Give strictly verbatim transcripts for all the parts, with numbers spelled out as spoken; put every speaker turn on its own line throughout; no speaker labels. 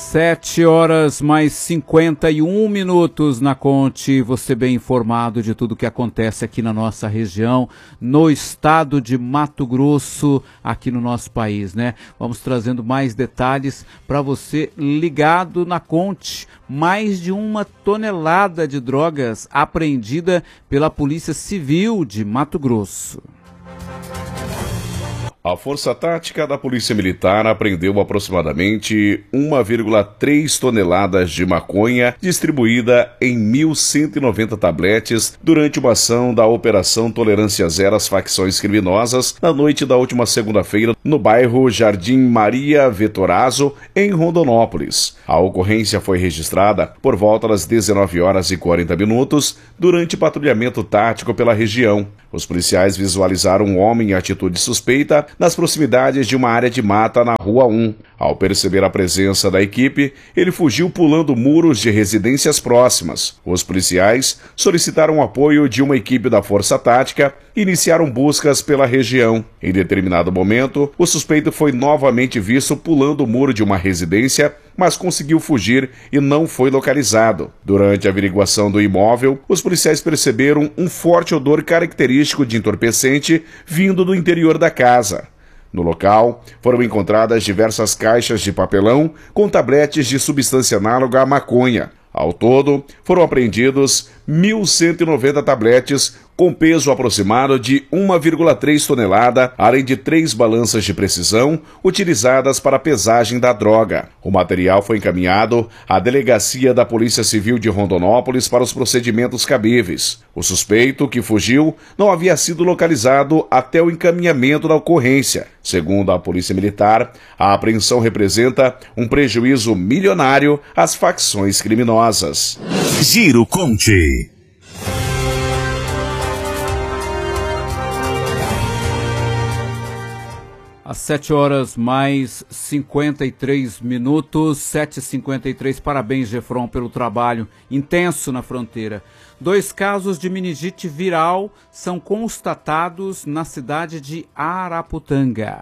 Sete horas mais cinquenta e um minutos na Conte, você bem informado de tudo que acontece aqui na nossa região, no estado de Mato Grosso, aqui no nosso país, né? Vamos trazendo mais detalhes para você ligado na Conte. Mais de uma tonelada de drogas apreendida pela Polícia Civil de Mato Grosso.
A Força Tática da Polícia Militar apreendeu aproximadamente uma vírgula três toneladas de maconha distribuída em mil cento e noventa tabletes durante uma ação da Operação Tolerância Zero às Facções Criminosas na noite da última segunda-feira no bairro Jardim Maria Vetorazzo, em Rondonópolis. A ocorrência foi registrada por volta das dezenove horas e quarenta minutos durante patrulhamento tático pela região. Os policiais visualizaram um homem em atitude suspeita nas proximidades de uma área de mata na Rua um. Ao perceber a presença da equipe, ele fugiu pulando muros de residências próximas. Os policiais solicitaram o apoio de uma equipe da Força Tática e iniciaram buscas pela região. Em determinado momento, o suspeito foi novamente visto pulando o muro de uma residência, mas conseguiu fugir e não foi localizado. Durante a averiguação do imóvel, os policiais perceberam um forte odor característico de entorpecente vindo do interior da casa. No local, foram encontradas diversas caixas de papelão com tabletes de substância análoga à maconha. Ao todo, foram apreendidos mil cento e noventa tabletes com peso aproximado de uma vírgula três tonelada, além de três balanças de precisão utilizadas para a pesagem da droga. O material foi encaminhado à Delegacia da Polícia Civil de Rondonópolis para os procedimentos cabíveis. O suspeito, que fugiu, não havia sido localizado até o encaminhamento da ocorrência. Segundo a Polícia Militar, a apreensão representa um prejuízo milionário às facções criminosas.
Giro Conte.
Às sete horas mais cinquenta e três minutos, sete e cinquenta e três. Parabéns, Gefron, pelo trabalho intenso na fronteira. Dois casos de meningite viral são constatados na cidade de Araputanga.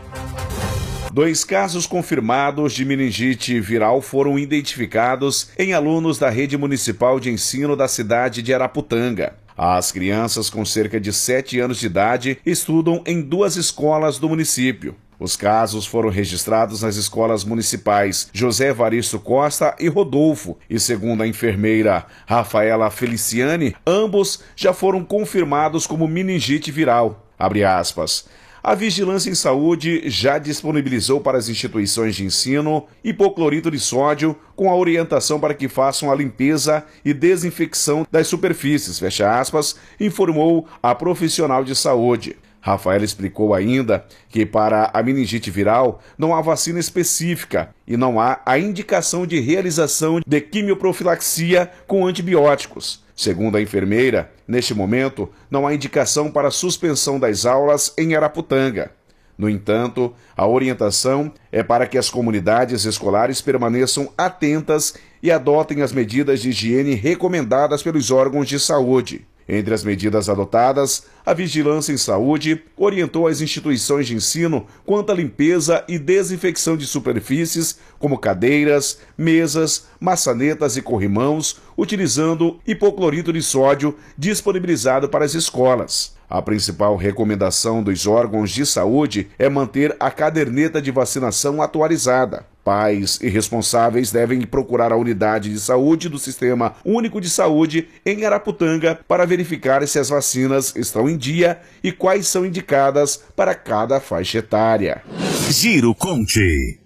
Dois casos confirmados de meningite viral foram identificados em alunos da rede municipal de ensino da cidade de Araputanga. As crianças com cerca de sete anos de idade estudam em duas escolas do município. Os casos foram registrados nas escolas municipais José Evaristo Costa e Rodolfo, e segundo a enfermeira Rafaela Feliciani, ambos já foram confirmados como meningite viral. Abre aspas. A Vigilância em Saúde já disponibilizou para as instituições de ensino hipoclorito de sódio com a orientação para que façam a limpeza e desinfecção das superfícies, fecha aspas, informou a profissional de saúde. Rafaela explicou ainda que para a meningite viral não há vacina específica e não há a indicação de realização de quimioprofilaxia com antibióticos. Segundo a enfermeira, neste momento não há indicação para suspensão das aulas em Araputanga. No entanto, a orientação é para que as comunidades escolares permaneçam atentas e adotem as medidas de higiene recomendadas pelos órgãos de saúde. Entre as medidas adotadas, a Vigilância em Saúde orientou as instituições de ensino quanto à limpeza e desinfecção de superfícies, como cadeiras, mesas, maçanetas e corrimãos, utilizando hipoclorito de sódio disponibilizado para as escolas. A principal recomendação dos órgãos de saúde é manter a caderneta de vacinação atualizada. Pais e responsáveis devem procurar a unidade de saúde do Sistema Único de Saúde em Araputanga para verificar se as vacinas estão em dia e quais são indicadas para cada faixa etária.
Giro Conte.